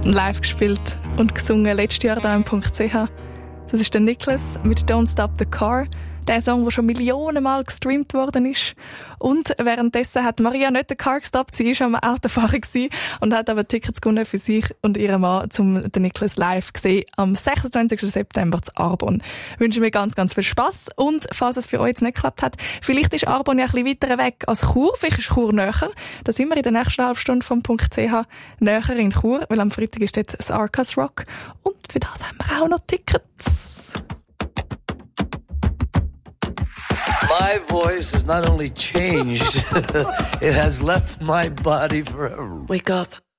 live gespielt und gesungen letztes Jahr da im .ch. Das ist der Nicholas mit Don't Stop the Car. Der Song, der schon Millionen Mal gestreamt worden ist. Und währenddessen hat Maria nicht den Car gestoppt. Sie war am Autofahren und hat aber Tickets gewonnen für sich und ihren Mann, um den Nicholas live zu sehen, am 26. September zu Arbon. Ich wünsche mir ganz, ganz viel Spass. Und falls es für euch jetzt nicht geklappt hat, vielleicht ist Arbon ja ein bisschen weiter weg als Chur. Vielleicht ist Chur näher. Da sind wir in der nächsten halben Stunde vom .ch näher in Chur, weil am Freitag ist dort das Arcas Rock. Und für das haben wir auch noch Tickets. My voice has not only changed, it has left my body forever. Wake up.